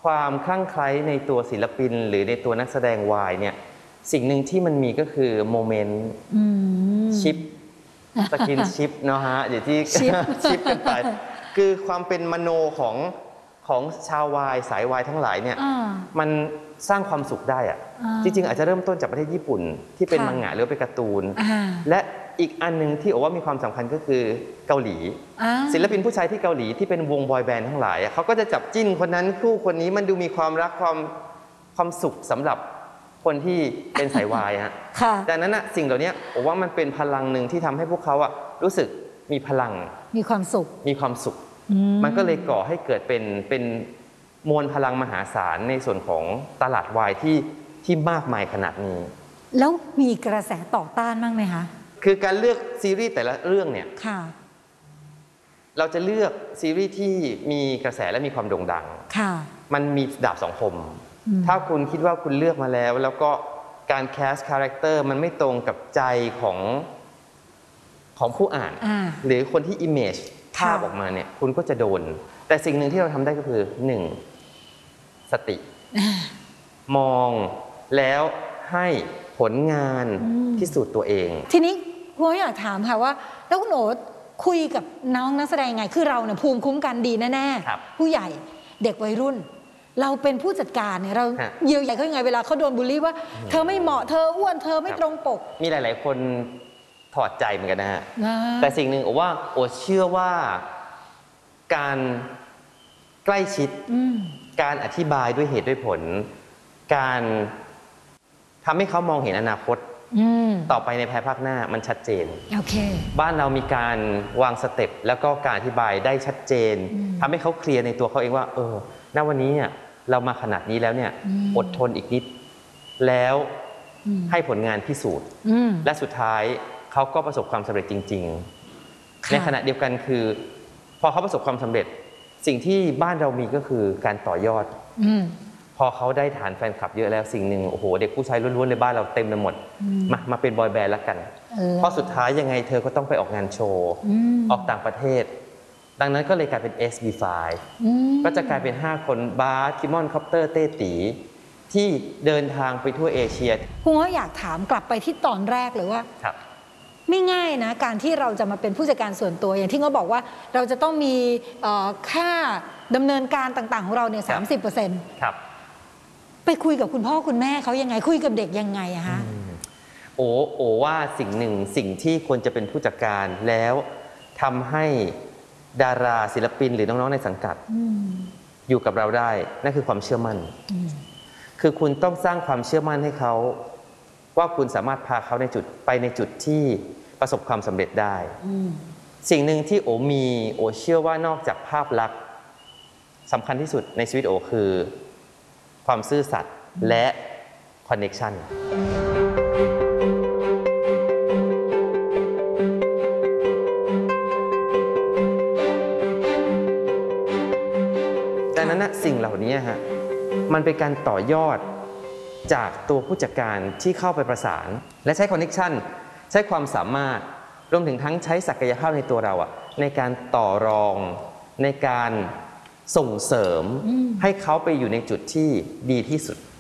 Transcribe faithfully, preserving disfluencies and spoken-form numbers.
ความคลั่งไคล้ในตัวศิลปินหรือในตัวนักแสดงวายเนี่ยสิ่งหนึ่งที่มันมีก็คือโมเมนต์ชิปสกินชิปเนาะฮะอย่างที่ชิปกันไปคือความเป็นมโนของของชาววายสายวายทั้งหลายเนี่ยมันสร้างความสุขได้อะจริงๆอาจจะเริ่มต้นจากประเทศญี่ปุ่นที่เป็นมังงะหรือเป็นการ์ตูนและอีกอันหนึ่งที่โอว่ามีความสำคัญก็คือเกาหลีศิลปินผู้ชายที่เกาหลีที่เป็นวงบอยแบนด์ทั้งหลายเขาก็จะจับจิ้นคนนั้นคู่คนนี้มันดูมีความรักความความสุขสำหรับคนที่เป็นสายวายฮะดังนั้นนะสิ่งเหล่านี้โอว่ามันเป็นพลังหนึ่งที่ทำให้พวกเขาอะรู้สึกมีพลังมีความสุขมีความสุขมันก็เลยก่อให้เกิดเป็นเป็นมวลพลังมหาศาลในส่วนของตลาดวายที่ที่มากมายขนาดนี้แล้วมีกระแสต่อต้านบ้างไหมคะคือการเลือกซีรีส์แต่ละเรื่องเนี่ยเราจะเลือกซีรีส์ที่มีกระแสและมีความโด่งดังมันมีดาบสองคมถ้าคุณคิดว่าคุณเลือกมาแล้วแล้วก็การแคสคาแรคเตอร์มันไม่ตรงกับใจของของผู้อ่านหรือคนที่อิมเมจภาพออกมาเนี่ยคุณก็จะโดนแต่สิ่งหนึ่งที่เราทำได้ก็คือหนึ่งสติมองแล้วให้ผลงานพิสูจน์ตัวเองทีนี้ผมอยากถามค่ะว่าแล้วคุณโอ๋คุยกับน้องนักแสดงไงคือเราเนี่ยภูมิคุ้มกันดีแน่ๆผู้ใหญ่เด็กวัยรุ่นเราเป็นผู้จัดการเนี่ยเราเยียวยาเขายังไงเวลาเขาโดนบูลลี่ว่าเธอไม่เหมาะเธออ้วนเธอไม่ตรงปกมีหลายๆคนถอดใจเหมือนกันนะฮะแต่สิ่งหนึ่งโอว่าโอเชื่อว่าการใกล้ชิดการอธิบายด้วยเหตุด้วยผลการทำให้เขามองเห็นอนาคตต่อไปในภายภาคหน้ามันชัดเจน okay. บ้านเรามีการวางสเต็ปแล้วก็การอธิบายได้ชัดเจนทำให้เขาเคลียร์ในตัวเขาเองว่าเออณวันนี้เนี่ยเรามาขนาดนี้แล้วเนี่ยอดทนอีกนิดแล้วให้ผลงานพิสูจน์และสุดท้ายเขาก็ประสบความสำเร็จจริงๆในขณะเดียวกันคือพอเขาประสบความสำเร็จสิ่งที่บ้านเรามีก็คือการต่อยอดพอเขาได้ฐานแฟนคลับเยอะแล้วสิ่งหนึ่งโอ้โหเด็กผู้ชายล้วนๆในบ้านเราเต็มไปหมดมามาเป็นบอยแบนด์แล้วกันเพราะสุดท้ายยังไงเธอก็ต้องไปออกงานโชว์ออกต่างประเทศดังนั้นก็เลยกลายเป็น เอส บี ไฟว์ ก็จะกลายเป็นห้าคนบาสคิมอนคอปเตอร์เต้ตีที่เดินทางไปทั่วเอเชียคุณก็อยากถามกลับไปที่ตอนแรกเลยว่าไม่ง่ายนะการที่เราจะมาเป็นผู้จัดการส่วนตัวอย่างที่เขาบอกว่าเราจะต้องมีค่าดำเนินการต่างๆของเราเนี่ยสามสิบเปอร์เซ็นต์ไปคุยกับคุณพ่อคุณแม่เขายังไงคุยกับเด็กยังไงอะฮะโอ้โอ้ว่าสิ่งหนึ่งสิ่งที่ควรจะเป็นผู้จัดการแล้วทำให้ดาราศิลปินหรือน้องๆในสังกัดอยู่กับเราได้นั่นคือความเชื่อมั่นคือคุณต้องสร้างความเชื่อมั่นให้เขาว่าคุณสามารถพาเขาในจุดไปในจุดที่ประสบความสำเร็จได้สิ่งหนึ่งที่โอมีโอเชื่อว่านอกจากภาพลักษณ์สำคัญที่สุดในชีวิตโอคือความซื่อสัตย์และคอนเนคชั่นดังนั้นนะสิ่งเหล่านี้ฮะมันเป็นการต่อยอดจากตัวผู้จัดการที่เข้าไปประสานและใช้คอนเนคชั่นใช้ความสามารถรวมถึงทั้งใช้ศักยภาพในตัวเราอะในการต่อรองในการส่งเสริมให้เขาไปอยู่ในจุดที่ดีที่สุด